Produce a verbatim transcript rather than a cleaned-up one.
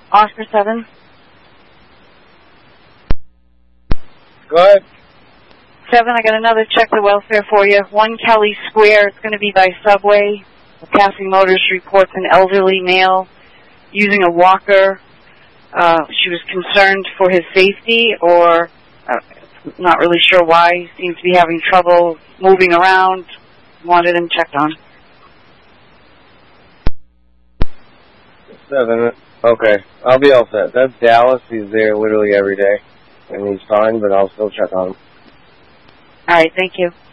Oscar seven. Go ahead. Seven, I got another check the welfare for you. One Kelly Square, it's going to be by Subway. A passing motorist reports an elderly male using a walker. Uh, she was concerned for his safety, or uh, not really sure why. He seems to be having trouble moving around. Wanted him checked on. Seven. Okay, I'll be all set. That's Dallas. He's there literally every day, and he's fine, but I'll still check on him. All right, thank you.